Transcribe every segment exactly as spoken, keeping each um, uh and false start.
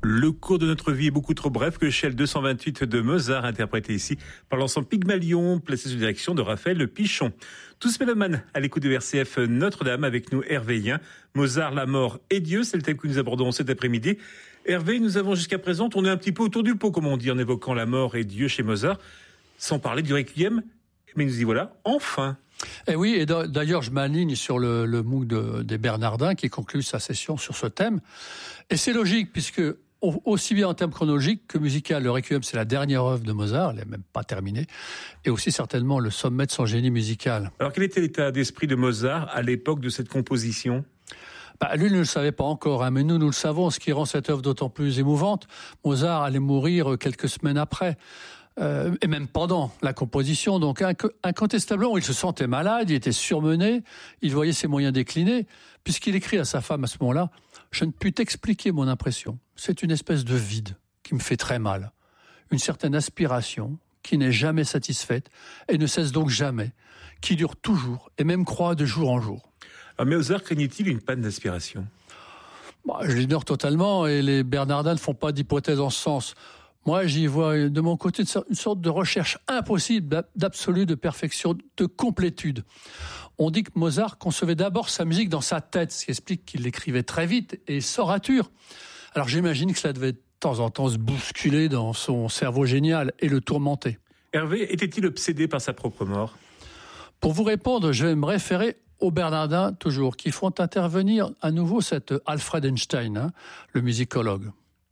Le cours de notre vie est beaucoup trop bref que Shell deux cent vingt-huit de Mozart, interprété ici par l'ensemble Pygmalion, placé sous direction de Raphaël Pichon. Tous mélomanes à l'écoute de R C F Notre-Dame, avec nous Hervé Yen. Mozart, la mort et Dieu, c'est le thème que nous abordons cet après-midi. Hervé, nous avons jusqu'à présent tourné un petit peu autour du pot, comme on dit, en évoquant la mort et Dieu chez Mozart, sans parler du Requiem, mais nous y voilà, enfin. Et oui, et d'ailleurs, je m'aligne sur le, le MOOC de, des Bernardins qui conclut sa session sur ce thème. Et c'est logique, puisque aussi bien en termes chronologiques que musical, le Requiem, c'est la dernière œuvre de Mozart, elle n'est même pas terminée, et aussi certainement le sommet de son génie musical. Alors quel était l'état d'esprit de Mozart à l'époque de cette composition ? Bah, lui ne le savait pas encore, hein, mais nous, nous le savons, ce qui rend cette œuvre d'autant plus émouvante. Mozart allait mourir quelques semaines après. Euh, et même pendant la composition, donc incontestablement, il se sentait malade, il était surmené, il voyait ses moyens décliner, puisqu'il écrit à sa femme à ce moment-là « Je ne puis t'expliquer mon impression, c'est une espèce de vide qui me fait très mal, une certaine aspiration qui n'est jamais satisfaite et ne cesse donc jamais, qui dure toujours et même croît de jour en jour. » Alors Mozart craignait-il une panne d'aspiration ? Bah, je l'ignore totalement et les Bernardins ne font pas d'hypothèse en ce sens. Moi, j'y vois de mon côté une sorte de recherche impossible d'absolu, de perfection, de complétude. On dit que Mozart concevait d'abord sa musique dans sa tête, ce qui explique qu'il l'écrivait très vite et sans rature. Alors j'imagine que cela devait de temps en temps se bousculer dans son cerveau génial et le tourmenter. Hervé était-il obsédé par sa propre mort ? Pour vous répondre, je vais me référer aux Bernardins, toujours, qui font intervenir à nouveau cet Alfred Einstein, hein, le musicologue.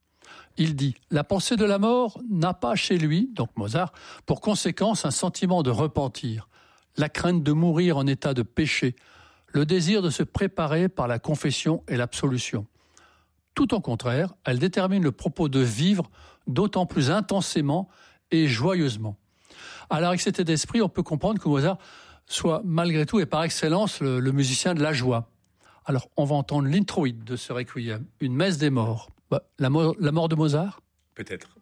Il dit « La pensée de la mort n'a pas chez lui, donc Mozart, pour conséquence un sentiment de repentir, la crainte de mourir en état de péché, le désir de se préparer par la confession et l'absolution. Tout au contraire, elle détermine le propos de vivre d'autant plus intensément et joyeusement. » Alors avec cet état d'esprit, on peut comprendre que Mozart soit malgré tout et par excellence le, le musicien de la joie. Alors on va entendre l'introïde de ce requiem, une messe des morts. Bah, la, mort, la mort de Mozart ? Peut-être.